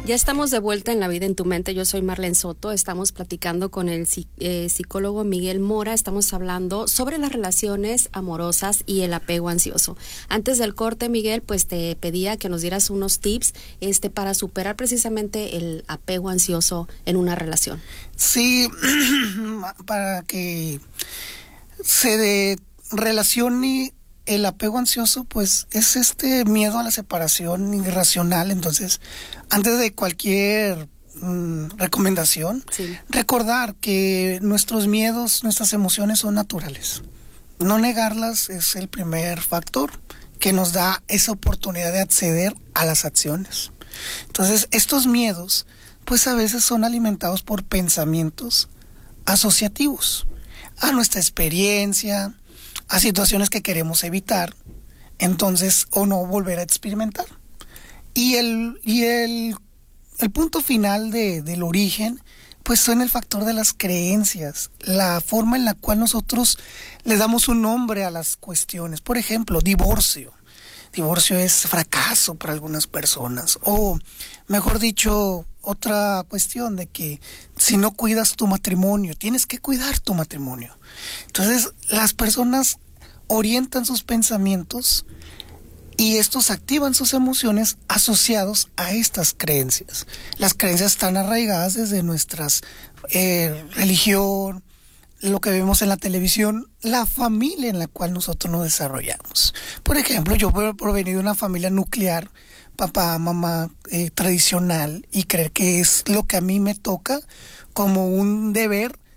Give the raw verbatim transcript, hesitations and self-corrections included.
Ya estamos de vuelta en La Vida en tu Mente. Yo soy Marlene Soto. Estamos platicando con el eh, psicólogo Miguel Mora. Estamos hablando sobre las relaciones amorosas y el apego ansioso. Antes del corte, Miguel, pues te pedía que nos dieras unos tips este, para superar precisamente el apego ansioso en una relación. Sí, para que se de relacione el apego ansioso, pues es este miedo a la separación irracional. Entonces, antes de cualquier mm, recomendación, sí. recordar que nuestros miedos, nuestras emociones son naturales. No negarlas es el primer factor que nos da esa oportunidad de acceder a las acciones. Entonces, estos miedos, pues a veces son alimentados por pensamientos asociativos a nuestra experiencia, a situaciones que queremos evitar, entonces, o no volver a experimentar. Y el, y el, el punto final de, del origen, pues son el factor de las creencias, la forma en la cual nosotros le damos un nombre a las cuestiones. Por ejemplo, divorcio. Divorcio es fracaso para algunas personas, o mejor dicho, otra cuestión de que si no cuidas tu matrimonio, tienes que cuidar tu matrimonio. Entonces, las personas orientan sus pensamientos y estos activan sus emociones asociados a estas creencias. Las creencias están arraigadas desde nuestras eh, religión, lo que vemos en la televisión, la familia en la cual nosotros nos desarrollamos. Por ejemplo, yo provengo de una familia nuclear, papá, mamá, eh, tradicional, y creer que es lo que a mí me toca como un deber